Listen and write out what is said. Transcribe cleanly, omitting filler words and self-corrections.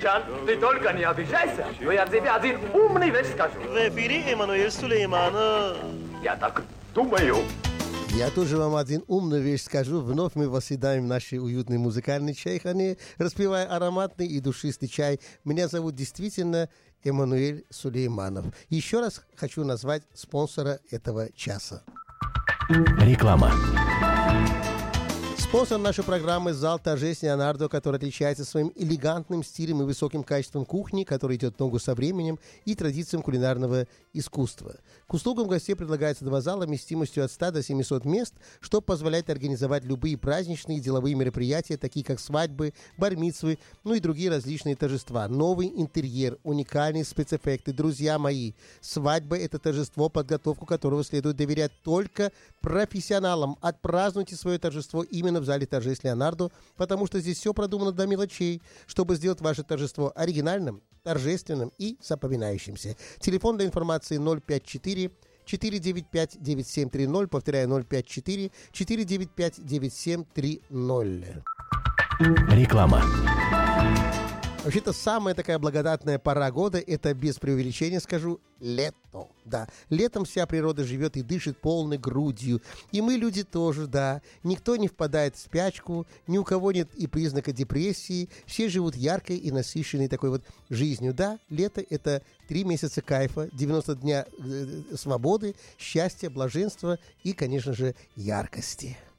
Англичан, ты только не обижайся, но я тебе один умный вещь скажу. В эфире Эммануэль Сулейманов. Я так думаю. Я тоже вам один умную вещь скажу. Вновь мы восседаем в нашей уютной музыкальной чайхане, распивая ароматный и душистый чай. Меня зовут действительно Эммануэль Сулейманов. Еще раз хочу назвать спонсора этого часа. Реклама. Спонсор нашей программы – зал «Торжественный Леонардо», который отличается своим элегантным стилем и высоким качеством кухни, который идет в ногу со временем и традициям кулинарного искусства. К услугам гостей предлагается 2 зала вместимостью от 100 до 700 мест, что позволяет организовать любые праздничные и деловые мероприятия, такие как свадьбы, бар-мицвы, ну и другие различные торжества. Новый интерьер, уникальные спецэффекты. Друзья мои, свадьба – это торжество, подготовку которого следует доверять только профессионалам. Отпразднуйте свое торжество именно в зале «Торжественный Леонардо», потому что здесь все продумано до мелочей, чтобы сделать ваше торжество оригинальным, торжественным и запоминающимся. Телефон для информации 054 495 9730, повторяю, 054 495 9730. Реклама. Вообще-то самая такая благодатная пора года, это без преувеличения скажу, лето. Да, летом вся природа живет и дышит полной грудью. И мы, люди, тоже, да. Никто не впадает в спячку, ни у кого нет и признака депрессии. Все живут яркой и насыщенной такой вот жизнью. Да, лето – это 3 месяца кайфа, 90 дня свободы, счастья, блаженства и, конечно же, яркости.